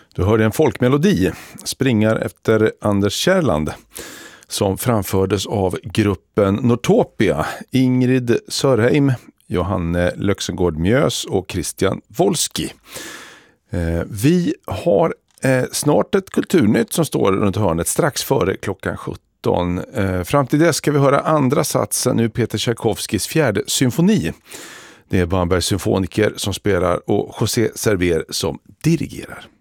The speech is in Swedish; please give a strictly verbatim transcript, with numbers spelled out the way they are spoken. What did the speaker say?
Du hörde en folkmelodi, Springar efter Anders Kärland, som framfördes av gruppen Nortopia, Ingrid Sörheim, Johanne Löxengård Mjös och Christian Wolski. Eh, vi har eh, snart ett kulturnytt som står runt hörnet strax före klockan sjutton. Eh, fram till det ska vi höra andra satsen nu Peter Tchaikovskys fjärde symfoni. Det är Bambergs symfoniker som spelar och José Server som dirigerar.